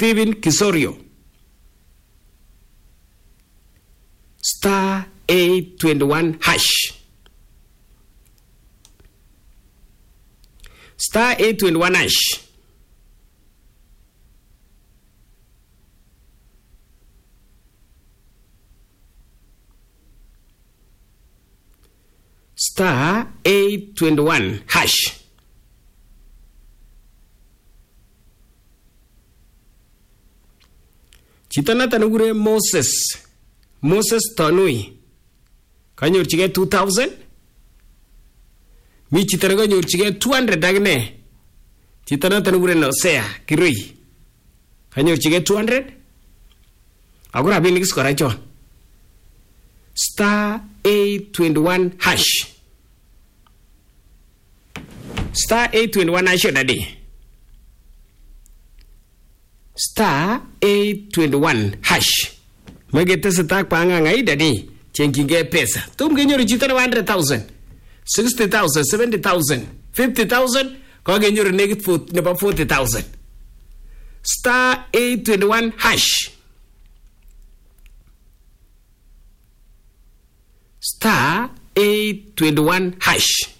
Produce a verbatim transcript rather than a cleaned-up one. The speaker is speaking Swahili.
Stephen Kisorio. Star eight twenty-one hash. Star eight twenty-one hash. Star eight twenty-one hash. Chito noton nekure Moses. Moses Tonui. Kanyorchigei two thousand. Mi chito nekanyorchigei two hundred akine. Chito noton nekure Nosea Kirui. Kanyorchigei two hundred. Ako rabinik is kora chon. Star eight twenty-one hash. Star eight twenty-one hash daddy. Star eight twenty-one hash. Magete setak panga ngai daddy. Chenkinge pesa. Tum genyoru chito na one hundred thousand. sixty thousand, seventy thousand, fifty thousand. Kwa genyoru negit foot nebo forty thousand. Star eight twenty-one hash. Star eight twenty-one hash.